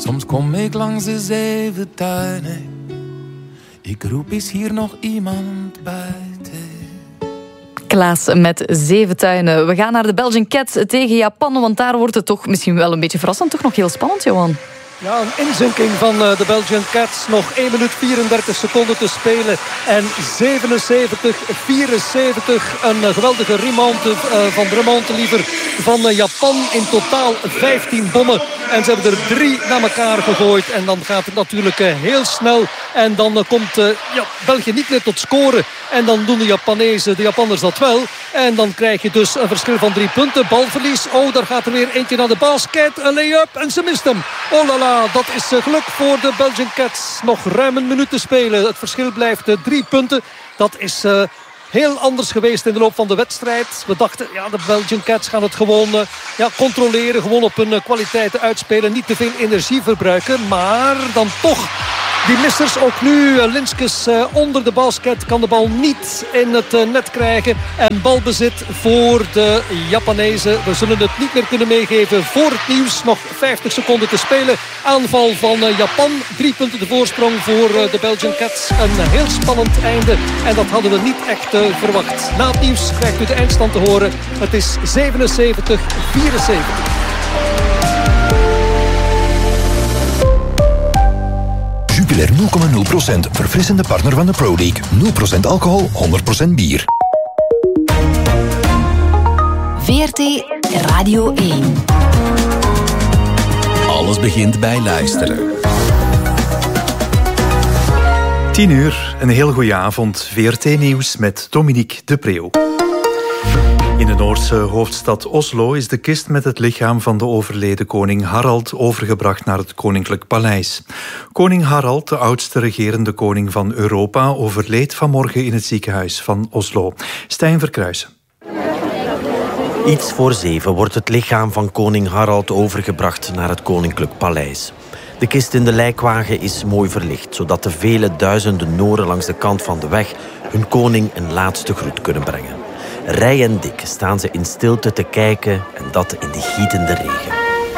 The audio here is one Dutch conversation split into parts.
Soms kom ik langs de 7 tuinen. Ik roep, is hier nog iemand buiten? Klaas met 7 tuinen. We gaan naar de Belgian Cats tegen Japan, want daar wordt het toch misschien wel een beetje verrassend, toch nog heel spannend, Johan. Ja, een inzinking van de Belgian Cats. Nog 1 minuut 34 seconden te spelen. En 77-74. Een geweldige remonte van de remonte liever van Japan. In totaal 15 bommen. En ze hebben er 3 naar elkaar gegooid. En dan gaat het natuurlijk heel snel. En dan komt België niet meer tot scoren. En dan doen de Japanners dat wel. En dan krijg je dus een verschil van 3 punten. Balverlies. Oh, daar gaat er weer eentje naar de basket. Een lay-up. En ze mist hem. Oh la la. Dat is geluk voor de Belgian Cats. Nog ruim een minuut te spelen. Het verschil blijft 3 punten. Dat is heel anders geweest in de loop van de wedstrijd. We dachten, de Belgian Cats gaan het gewoon controleren. Gewoon op hun kwaliteiten uitspelen. Niet te veel energie verbruiken. Maar dan toch die missers. Ook nu Linskes onder de basket. Kan de bal niet in het net krijgen. En balbezit voor de Japanezen. We zullen het niet meer kunnen meegeven voor het nieuws. Nog 50 seconden te spelen. Aanval van Japan. 3 punten de voorsprong voor de Belgian Cats. Een heel spannend einde. En dat hadden we niet echt verwacht. Na het nieuws krijgt u de eindstand te horen. Het is 77-74. Jupiler 0,0%. Verfrissende partner van de Pro League. 0% alcohol, 100% bier. VRT Radio 1. Alles begint bij luisteren. 10 uur, een heel goede avond. VRT Nieuws met Dominique de Preeuw. In de Noordse hoofdstad Oslo is de kist met het lichaam van de overleden koning Harald overgebracht naar het Koninklijk Paleis. Koning Harald, de oudste regerende koning van Europa, overleed vanmorgen in het ziekenhuis van Oslo. Stijn Verkruijsen. Iets voor 7 wordt het lichaam van koning Harald overgebracht naar het Koninklijk Paleis. De kist in de lijkwagen is mooi verlicht, zodat de vele duizenden Noren langs de kant van de weg hun koning een laatste groet kunnen brengen. Rij en dik staan ze in stilte te kijken en dat in de gietende regen.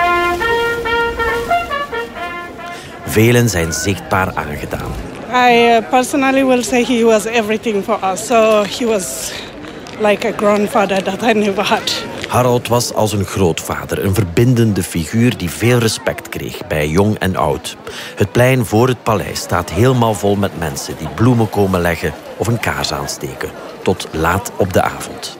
Velen zijn zichtbaar aangedaan. I personally will say he was everything for us. So he was like a grandfather that I never had. Harald was als een grootvader, een verbindende figuur die veel respect kreeg bij jong en oud. Het plein voor het paleis staat helemaal vol met mensen die bloemen komen leggen of een kaars aansteken. Tot laat op de avond.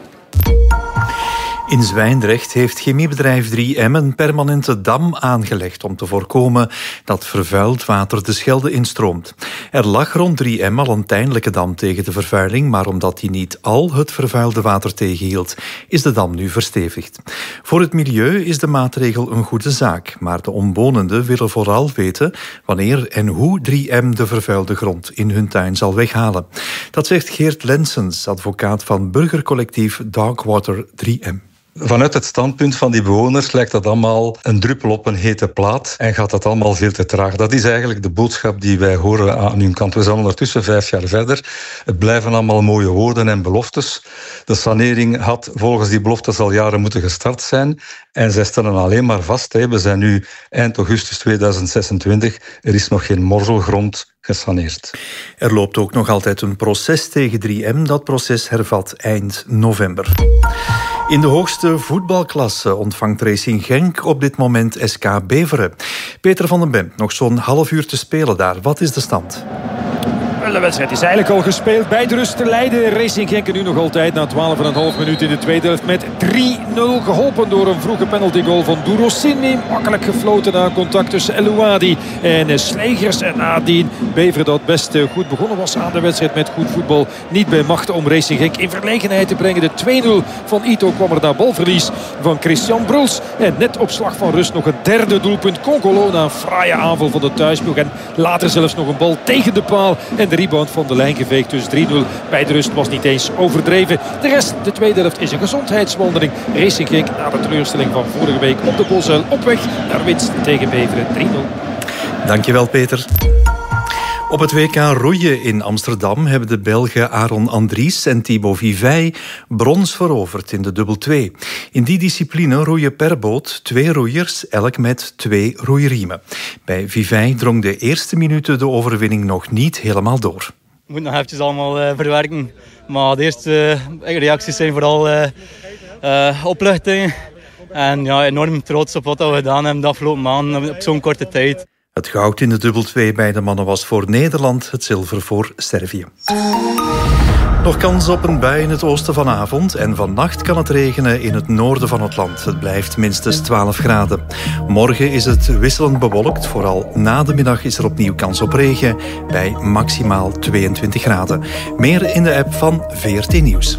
In Zwijndrecht heeft chemiebedrijf 3M een permanente dam aangelegd om te voorkomen dat vervuild water de Schelde instroomt. Er lag rond 3M al een tijdelijke dam tegen de vervuiling, maar omdat die niet al het vervuilde water tegenhield, is de dam nu verstevigd. Voor het milieu is de maatregel een goede zaak, maar de omwonenden willen vooral weten wanneer en hoe 3M de vervuilde grond in hun tuin zal weghalen. Dat zegt Geert Lensens, advocaat van burgercollectief Dogwater 3M. Vanuit het standpunt van die bewoners lijkt dat allemaal een druppel op een hete plaat en gaat dat allemaal veel te traag. Dat is eigenlijk de boodschap die wij horen aan hun kant. We zijn ondertussen 5 jaar verder. Het blijven allemaal mooie woorden en beloftes. De sanering had volgens die beloftes al jaren moeten gestart zijn en zij stellen alleen maar vast. We zijn nu eind augustus 2026. Er is nog geen morzelgrond gesaneerd. Er loopt ook nog altijd een proces tegen 3M. Dat proces hervat eind november. In de hoogste voetbalklasse ontvangt Racing Genk op dit moment SK Beveren. Peter van den Bent, nog zo'n half uur te spelen daar. Wat is de stand? De wedstrijd is eigenlijk al gespeeld. Bij de rust leiden Racing Genk nu nog altijd na 12,5 minuten in de tweede helft met 3-0. Geholpen door een vroege penaltygoal van Dourossini. Makkelijk gefloten na contact tussen Elouadi en Slegers. En nadien Beveren dat best goed begonnen was aan de wedstrijd met goed voetbal. Niet bij machten om Racing Genk in verlegenheid te brengen. De 2-0 van Ito kwam er na balverlies van Christian Bruls. En net op slag van rust nog een derde doelpunt. Congolo na een fraaie aanval van de thuisploeg. En later zelfs nog een bal tegen de paal. En de rebound van de lijn geveegd. Dus 3-0 bij de rust was niet eens overdreven. De rest, de tweede helft, is een gezondheidswandeling. Racing Genk na de teleurstelling van vorige week op de Bosuil op weg naar winst tegen Beveren 3-0. Dankjewel, Peter. Op het WK roeien in Amsterdam hebben de Belgen Aaron Andries en Thibaut Vivey brons veroverd in de dubbel 2. In die discipline roeien per boot 2 roeiers, elk met 2 roeiriemen. Bij Vivey drong de eerste minuten de overwinning nog niet helemaal door. Ik moet nog eventjes allemaal verwerken. Maar de eerste reacties zijn vooral opluchting. En ja, enorm trots op wat we gedaan hebben de afgelopen maanden op zo'n korte tijd. Het goud in de dubbel 2 bij de mannen was voor Nederland, het zilver voor Servië. Nog kans op een bui in het oosten vanavond en vannacht kan het regenen in het noorden van het land. Het blijft minstens 12 graden. Morgen is het wisselend bewolkt, vooral na de middag is er opnieuw kans op regen bij maximaal 22 graden. Meer in de app van VRT Nieuws.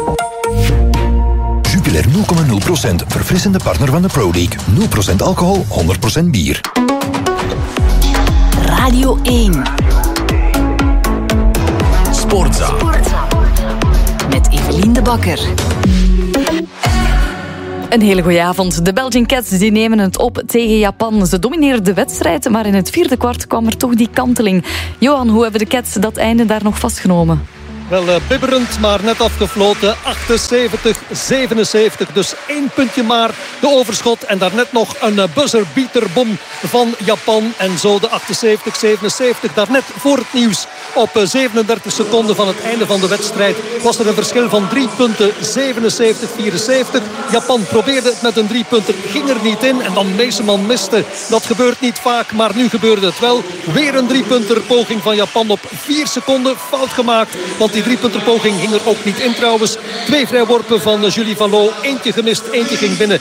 Jupiler 0,0%, verfrissende partner van de Pro League. 0% alcohol, 100% bier. Radio 1. Sportza. Met Evelien de Bakker. Een hele goeie avond. De Belgian Cats die nemen het op tegen Japan. Ze domineerden de wedstrijd, maar in het vierde kwart kwam er toch die kanteling. Johan, hoe hebben de Cats dat einde daar nog vastgenomen? Wel bibberend, maar net afgefloten. 78-77, dus 1 puntje maar de overschot. En daarnet nog een buzzer-beaterbom van Japan. En zo de 78-77, daarnet voor het nieuws. Op 37 seconden van het einde van de wedstrijd was er een verschil van 3 punten. 77-74. Japan probeerde het met een 3-punter, ging er niet in. En dan Meeseman miste. Dat gebeurt niet vaak, maar nu gebeurde het wel. Weer een 3-punter poging van Japan op 4 seconden. Fout gemaakt, want die 3-punter poging ging er ook niet in trouwens. 2 vrijworpen van Julie Vallot. Eentje gemist, eentje ging binnen. 78-74,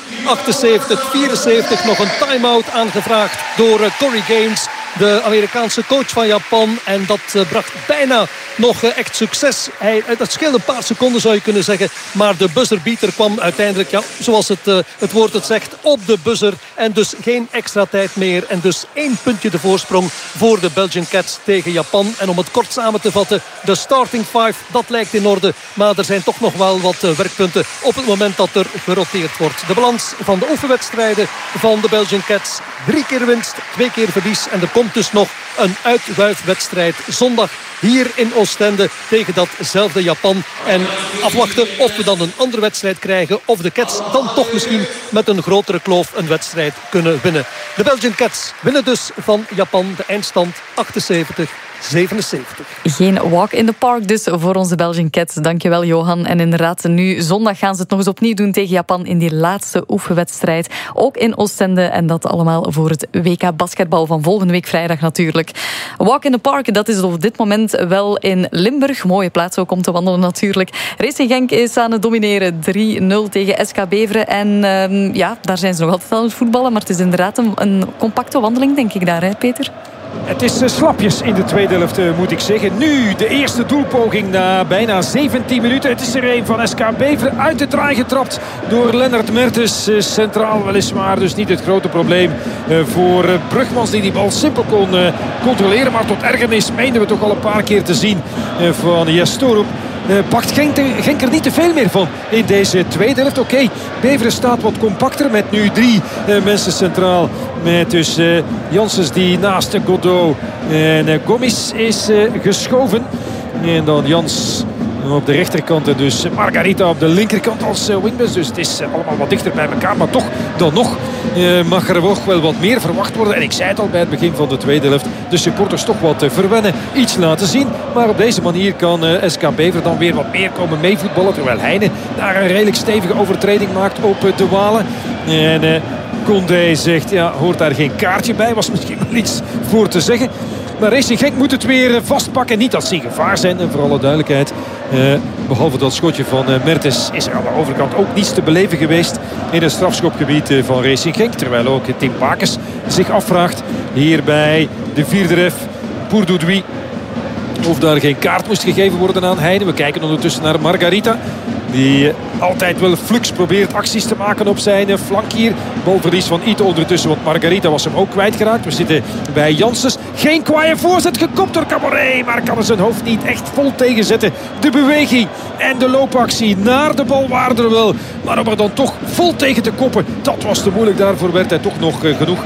nog een time-out aangevraagd door Corey Gaines, de Amerikaanse coach van Japan. En dat bracht bijna nog echt succes. Dat scheelde een paar seconden zou je kunnen zeggen. Maar de buzzerbeater kwam uiteindelijk, ja, zoals het woord het zegt, op de buzzer. En dus geen extra tijd meer. En dus 1 puntje de voorsprong voor de Belgian Cats tegen Japan. En om het kort samen te vatten, de starting 5, dat lijkt in orde. Maar er zijn toch nog wel wat werkpunten op het moment dat er geroteerd wordt. De balans van de oefenwedstrijden van de Belgian Cats: 3 keer winst, 2 keer verlies. En er komt dus nog een uitwuifwedstrijd zondag hier in Oostende tegen datzelfde Japan. En afwachten of we dan een andere wedstrijd krijgen, of de Cats dan toch misschien met een grotere kloof een wedstrijd kunnen winnen. De Belgian Cats winnen dus van Japan, de eindstand 78-77. Geen walk in the park dus voor onze Belgian Cats. Dankjewel, Johan. En inderdaad, nu zondag gaan ze het nog eens opnieuw doen tegen Japan in die laatste oefenwedstrijd. Ook in Oostende. En dat allemaal voor het WK basketbal van volgende week vrijdag natuurlijk. Walk in the park, dat is op dit moment wel in Limburg. Mooie plaats ook om te wandelen natuurlijk. Racing Genk is aan het domineren. 3-0 tegen SK Beveren. En ja, daar zijn ze nog altijd aan het voetballen. Maar het is inderdaad een compacte wandeling, denk ik daar, hè, Peter? Het is slapjes in de tweede helft, moet ik zeggen. Nu de eerste doelpoging na bijna 17 minuten. Het is er een van SK Beveren uit de draai getrapt door Lennart Mertens. Centraal weliswaar, dus niet het grote probleem voor Brugmans, die bal simpel kon controleren. Maar tot ergernis meenden we toch al een paar keer te zien van Jastorup. Pakt Genk er niet te veel meer van in deze tweede helft. Oké, Beveren staat wat compacter met nu 3 mensen centraal. Met dus Janssens die naast Godot en Gomis is geschoven. En dan Jans op de rechterkant en dus Margarita op de linkerkant als wingbacks. Dus het is allemaal wat dichter bij elkaar. Maar toch, dan nog mag er wel wat meer verwacht worden. En ik zei het al bij het begin van de tweede helft. De supporters toch wat verwennen. Iets laten zien. Maar op deze manier kan SK Beveren dan weer wat meer komen meevoetballen. Terwijl Heine daar een redelijk stevige overtreding maakt op de Walen. En Condé zegt, ja, hoort daar geen kaartje bij. Was misschien wel iets voor te zeggen. Maar Racing Genk moet het weer vastpakken. Niet dat ze in gevaar zijn. En voor alle duidelijkheid, behalve dat schotje van Mertens, is er aan de overkant ook niets te beleven geweest in het strafschopgebied van Racing Genk. Terwijl ook Tim Bakes zich afvraagt hier bij de vierde ref, Bourdoudoui, of daar geen kaart moest gegeven worden aan Heine. We kijken ondertussen naar Margarita. Die altijd wel flux probeert acties te maken op zijn flank hier. Balverlies van Ito ondertussen, want Margarita was hem ook kwijtgeraakt. We zitten bij Janssens. Geen kwaaie voorzet, gekopt door Caboret. Maar kan er zijn hoofd niet echt vol tegenzetten. De beweging en de loopactie naar de bal waren er wel. Maar om er dan toch vol tegen te koppen, dat was te moeilijk. Daarvoor werd hij toch nog genoeg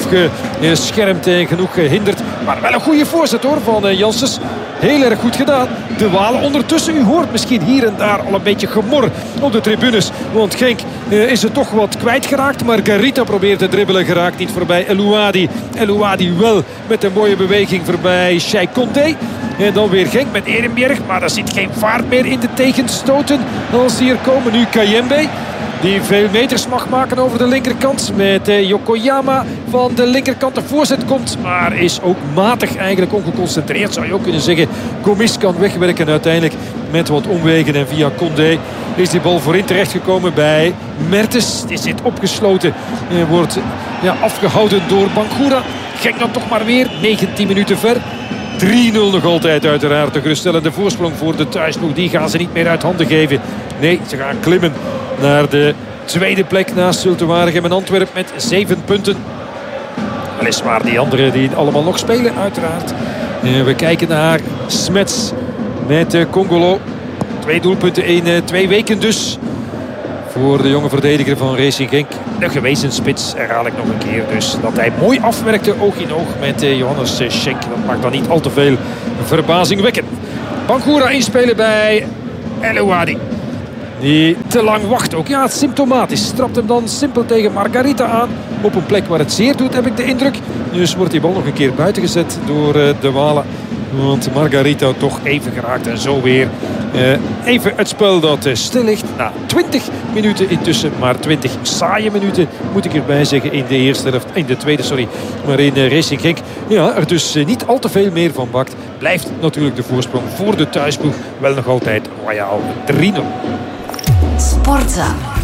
afgeschermd en genoeg gehinderd. Maar wel een goede voorzet hoor van Janssens. Heel erg goed gedaan. De Walen ondertussen. U hoort misschien hier en daar al een beetje gemor op de tribunes. Want Genk is er toch wat kwijtgeraakt. Margarita probeert te dribbelen. Geraakt niet voorbij Elouadi. Elouadi wel met een mooie beweging voorbij Cheikh Condé. En dan weer Genk met Ehrenberg. Maar er zit geen vaart meer in de tegenstoten als die er komen. Nu Kayembe. Die veel meters mag maken over de linkerkant. Met Yokoyama van de linkerkant. De voorzet komt, maar is ook matig eigenlijk ongeconcentreerd. Zou je ook kunnen zeggen. Gomis kan wegwerken uiteindelijk met wat omwegen. En via Condé is die bal voorin terechtgekomen bij Mertens. Die zit opgesloten. Wordt afgehouden door Bangura. Genk dan toch maar weer. 19 minuten ver. 3-0 nog altijd uiteraard. De geruststellende voorsprong voor de thuisploeg. Die gaan ze niet meer uit handen geven. Nee, ze gaan klimmen naar de tweede plek naast Zulte Waregem en Antwerpen met 7 punten. Weliswaar die anderen die allemaal nog spelen uiteraard. We kijken naar Smets met Congolo. 2 doelpunten in 2 weken dus. Voor de jonge verdediger van Racing Genk. De gewezen spits herhaal ik nog een keer. Dus dat hij mooi afwerkte oog in oog met Johannes Schenk. Dat maakt dan niet al te veel verbazing wekken. Bangura inspelen bij Elouadi. Die te lang wacht ook. Ja, het is symptomatisch. Trapt hem dan simpel tegen Margarita aan. Op een plek waar het zeer doet, heb ik de indruk. Dus wordt die bal nog een keer buiten gezet door de Walen. Want Margarita toch even geraakt. En zo weer even het spel dat stil ligt. Na 20 minuten intussen. Maar 20 saaie minuten moet ik erbij zeggen in de eerste helft. In de tweede, sorry. Maar in Racing Genk er dus niet al te veel meer van bakt. Blijft natuurlijk de voorsprong voor de thuisploeg wel nog altijd royaal 3-0. Sportza.